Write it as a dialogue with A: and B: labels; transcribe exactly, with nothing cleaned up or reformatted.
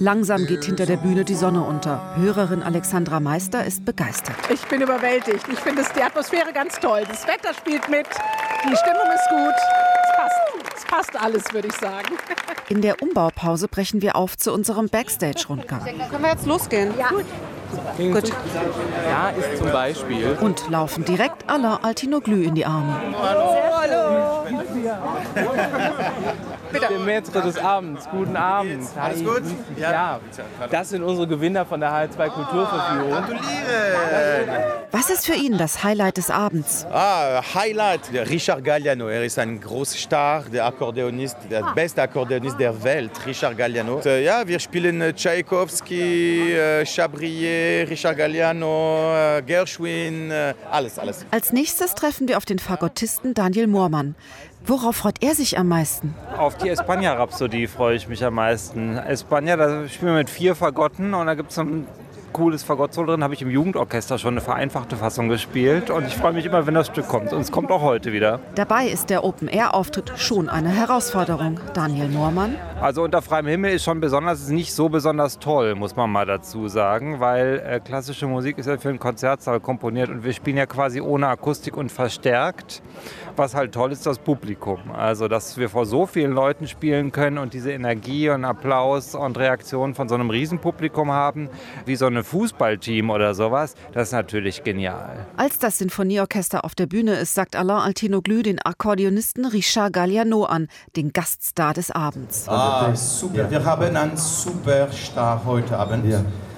A: Langsam geht hinter der Bühne die Sonne unter. Hörerin Alexandra Meister ist begeistert.
B: Ich bin überwältigt. Ich finde die Atmosphäre ganz toll. Das Wetter spielt mit, die Stimmung ist gut. Es passt, es passt alles, würde ich sagen.
A: In der Umbaupause brechen wir auf zu unserem Backstage-Rundgang.
C: Können wir jetzt losgehen?
B: Ja.
C: Gut.
D: Gut. Da ist zum Beispiel.
A: Und laufen direkt Alain Altinoglu in die Arme.
D: Hallo, hallo. Bitte. Der Maître des Abends. Guten Abend.
E: Alles gut?
D: Ja. Das sind unsere Gewinner von der H L zwei Kulturverführung.
E: Gratuliere!
A: Was ist für ihn das Highlight des Abends?
E: Ah, Highlight, der Richard Galliano. Er ist ein großer Star, der Akkordeonist, der beste Akkordeonist der Welt, Richard Galliano. Und, äh, ja, wir spielen äh, Tchaikovsky, äh, Chabrier, Richard Galliano, äh, Gershwin, äh, alles, alles.
A: Als nächstes treffen wir auf den Fagottisten Daniel Moormann. Worauf freut er sich am meisten?
F: Auf die España-Rhapsodie freue ich mich am meisten. España, da spielen wir mit vier Fagotten und da gibt es so ein cooles Fagott-Solo drin. Habe ich im Jugendorchester schon eine vereinfachte Fassung gespielt und ich freue mich immer, wenn das Stück kommt. Und es kommt auch heute wieder.
A: Dabei ist der Open-Air-Auftritt schon eine Herausforderung. Daniel Moormann.
F: Also unter freiem Himmel ist schon besonders, ist nicht so besonders toll, muss man mal dazu sagen, weil äh, klassische Musik ist ja für einen Konzertsaal komponiert und wir spielen ja quasi ohne Akustik und verstärkt. Was halt toll ist, das Publikum. Also, dass wir vor so vielen Leuten spielen können und diese Energie und Applaus und Reaktion von so einem Riesenpublikum haben, wie so ein Fußballteam oder sowas, das ist natürlich genial.
A: Als das Sinfonieorchester auf der Bühne ist, sagt Alain Altinoglu den Akkordeonisten Richard Galliano an, den Gaststar des Abends.
E: Ah, super. Wir haben einen Superstar heute Abend. Ja.